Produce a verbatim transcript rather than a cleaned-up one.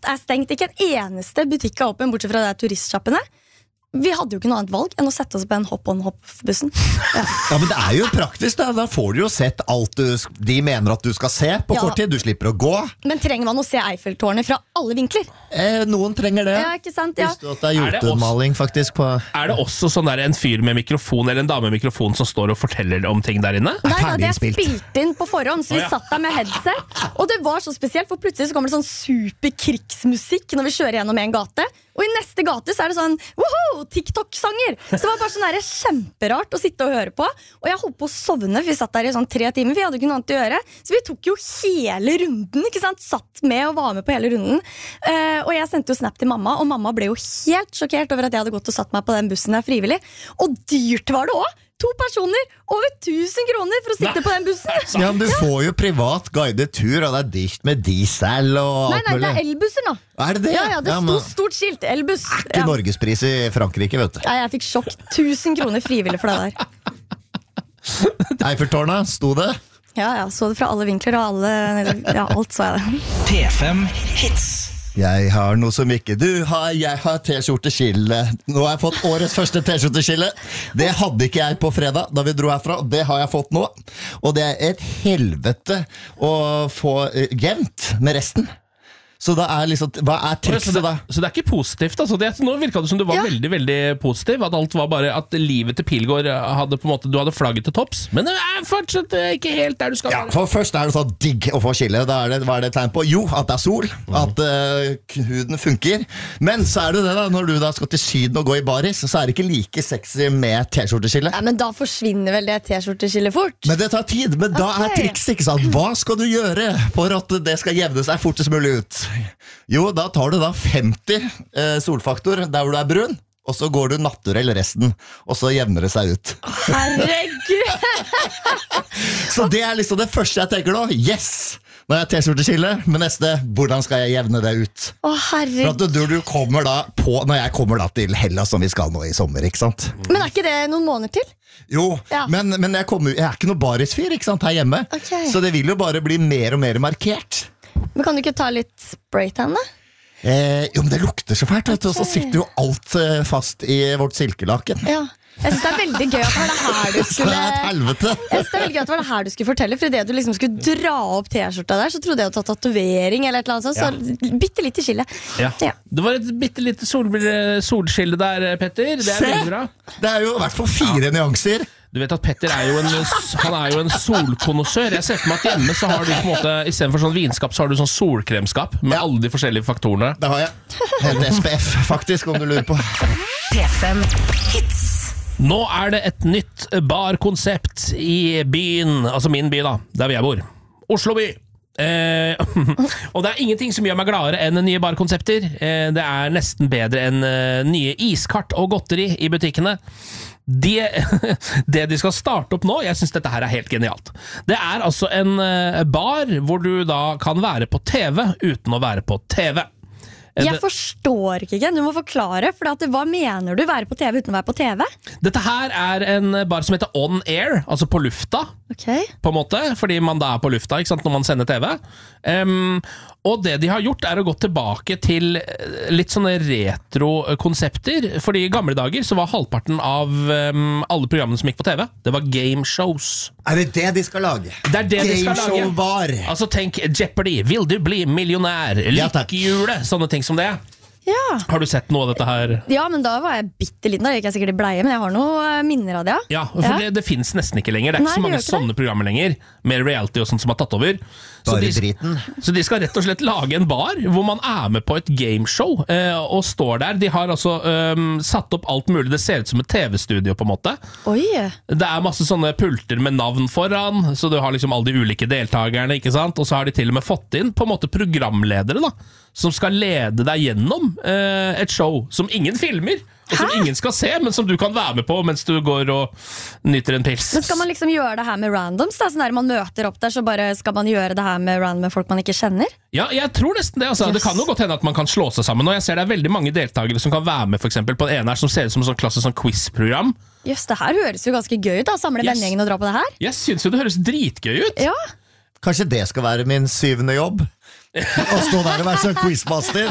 Alt er stengt, ikke en eneste butikk er åpen, bortsett fra det turistsjappene. Vi hadde jo ikke noe annet valg enn å sette oss på en hopp-on-hopp-bussen. Ja. Ja, men det er jo praktisk da. Da får du jo sett alt du, de mener at du skal se på Ja. kort tid. Du slipper å gå. Men trenger man å se Eiffeltårnet fra alle vinkler? Eh, noen trenger det. Ja, ikke sant? Ja. Visste du at det er Er det også- jordmaling faktisk på... Er det også sånn der en fyr med mikrofon eller en dame med mikrofon som står og forteller om ting der inne? Nei, da, ferdig det er spilt. spilt inn på forhånd, så vi Å, ja. satt der med headset. Og det var så spesielt, for plutselig så kommer det sånn superkrigsmusikk når vi kjører gjennom en gate. Og i neste gate så er det sånn woho, TikTok-sanger. Så det var bare sånn der kjemperart å sitte og høre på. Og jeg holdt på å sovne, for vi satt der i sånn tre timer, for vi hadde ikke noe annet å gjøre. Så vi tok jo hele runden, ikke sant? Satt med og var med på hele runden. Eh, og jeg sendte jo snap til mamma, og mamma ble jo helt sjokkert over at jeg hadde gått og satt meg på den bussen der frivillig. Og dyrt var det også. To personer, over tusen kroner for å sitte Nei. på den bussen. Ja, men du får jo privat guidet tur, og det er dyrt med diesel og Nei, alt nei, det mulig. er elbusser nå. Er det det? Ja, ja, det sto men stort skilt, elbuss. ikke Ja. Norgespris i Frankrike, vet du. Ja, jeg fikk sjokk. Tusen kroner frivillig for det der. Eiffeltårnet, sto det? Ja, ja, så det fra alle vinkler og alle, ja, alt så jeg det. P fem Hits. Jeg har noe som ikke du har. Jeg har t-skjorteskille. Nå har jeg fått årets første t-skjorteskille. Det hadde ikke jeg på fredag da vi dro herfra. Det har jeg fått nå. Og det er et helvete å få eh, jevnt med resten. Så da er liksom, hva er Så trikset det, da? så det er ikke positivt altså. det, Nå virket det som du var Ja. veldig veldig positiv. At alt var bare At livet til Pilgaard hadde på en måte Du hadde flagget til topps. Men det er fortsatt eh, ikke helt der du skal Ja, være. for først er det så digg å få skille. Da er det, hva er det tegn på? Jo, at det er sol. At eh, huden funker. Men så er det det da, når du da skal til Syden og gå i baris, så er det ikke like sexy med t-skjorteskille. Ja, men da forsvinner vel det t-skjorteskillet fort. Men det tar tid, men da Ok. er triks, ikke sant? Hva skal du gjøre for at det skal jevne seg fortest mulig ut? Jo, da tar du da femti eh, solfaktor der hvor du er brun, og så går du naturell resten, og så jevner det seg ut. Herregud! Så det er liksom det første jeg tenker nå. Yes! Nå er jeg t-skjorteskille, men neste, hvordan skal jeg jevne det ut? Å, For herregud. at du, du kommer da på, når jeg kommer da til Hellas som vi skal nå i sommer, ikke sant? Men er ikke det noen måneder til? Jo, Ja. men, men jeg, kommer, jeg er ikke noe barisfyr, ikke sant, her hjemme. Ok. Så det vil jo bare bli mer og mer markert. Men kan du ikke ta litt spraytan, da? Eh, jo, men det lukter så fælt, vet du, og så Ok. sitter jo alt eh, fast i vårt silkelaken. Ja. Jeg synes det er veldig gøy at det var det her du Det skulle er et helvete. Jeg synes det er veldig gøy at det var det her du skulle fortelle. For i det du liksom skulle dra opp t-skjorta der, så trodde jeg å ta tatovering eller et eller annet sånt. Så bitte litt i skillet. Ja. Ja. Det var et bitte lite sol, solskille der, Petter. Det er Se! veldig bra. Det er jo i hvert fall fire nyanser. Du vet at Petter er jo en, han er jo en solkonnoissør. Jeg ser for meg at hjemme så har du på en måte i stedet for sånn vinskap, så har du sånn solkremskap med Ja. alle de forskjellige faktorene. Det har jeg. En S P F, faktisk, om du lurer på. P fem Hits. Nå er det et nytt barkonsept i byen, altså min by da, der jeg bor. Oslo by. Eh, og det er ingenting som gjør meg gladere enn nye barkonsepter. Eh, det er nesten bedre enn eh, nye iskart og godteri i butikkene. Det, det de skal starte opp nå, jeg synes dette her er helt genialt. Det er altså en eh, bar hvor du da kan være på T V uten å være på T V. Eh, Jeg det- forstår ikke, du må forklare. For at, hva mener du være på T V uten å være på T V? Dette her er en bar som heter On Air, altså på lufta. Ok. På en måte, fordi man da er på lufta, ikke sant, når man sender T V. Em, og det de har gjort er å gå tilbake til eh, litt sånne retro-konsepter. Fordi i gamle dager så var halvparten av em, alle programmene som gikk på T V, det var gameshows. Er det det de skal lage? Det er det de skal lage. Gameshow-bar. Altså tenk Jeopardy, vil du bli millionær, Ja, takk. lykkehjulet, sånne ting som det. Ja. Har du sett noe av dette her? ja, men da var jeg bitte liten. Da gikk jeg sikkert i bleie, men jeg har noen minner av det. Ja, for Ja. det, det finnes nesten ikke lenger. Det er Nei, ikke så det mange gjør ikke sånne programmer lenger. Mer reality og sånt som har tatt over. Så Bare de, driten. så de skal rett og slett lage en bar hvor man er med på et gameshow eh, og står der. De har altså eh, satt opp alt mulig. Det ser ut som et T V-studio på en måte. Oi. Det er masse sånne pulter med navn foran, så du har liksom alle de ulike deltakerne, ikke sant? Og så har de til og med fått inn på en måte programledere da, som skal lede deg gjennom eh, et show som ingen filmer, og som Hæ? ingen skal se, men som du kan være med på mens du går og nyter en pils. Men skal man liksom gjøre det her med randoms? Da? Sånn der man møter opp der, så bare skal man gjøre det her med random med folk man ikke kjenner? Ja, jeg tror nesten det. Altså. Yes. Det kan jo godt hende at man kan slå seg sammen. Og jeg ser det er veldig mange deltakere som kan være med for eksempel, på den ene her som ser ut som en sånn klassisk sånn quiz-program. Jøss, det her høres jo ganske gøy ut da. Samle Yes. vennegjengen og dra på det her. Jeg synes jo det høres dritgøy ut. Ja. Kanskje det skal være min syvende jobb? Å stå der og være sånn quizmaster?